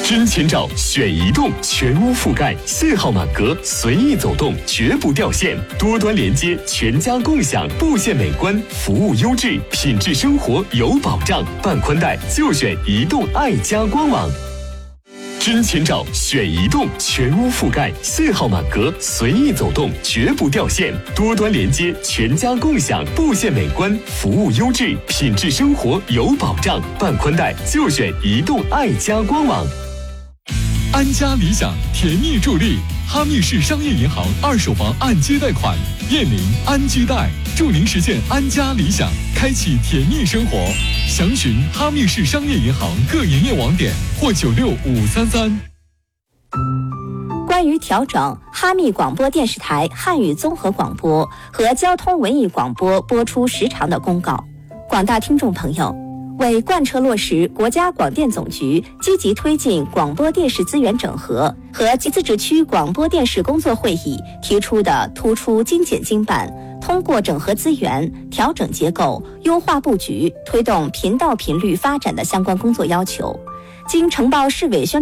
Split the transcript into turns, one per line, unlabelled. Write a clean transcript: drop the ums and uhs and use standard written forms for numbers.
真前照选移动，全屋覆盖，信号满格，随意走动，绝不掉线，多端连接，全家共享，布线美观，服务优质，品质生活有保障。办宽带就选移动爱家官网。真前照选移动，全屋覆盖，信号满格，随意走动，绝不掉线，多端连接，全家共享，布线美观，服务优质，品质生活有保障。办宽带就选移动爱家官网。
安家理想甜蜜助力，哈密市商业银行二手房按揭贷款，燕邻安居贷，助您实现安家理想，开启甜蜜生活。详询哈密市商业银行各营业网点或96533。
关于调整哈密广播电视台汉语综合广播和交通文艺广播播出时长的公告，广大听众朋友，为贯彻落实国家广电总局积极推进广播电视资源整合和自治区广播电视工作会议提出的突出精简精办，通过整合资源、调整结构、优化布局，推动频道频率发展的相关工作要求，经呈报市委宣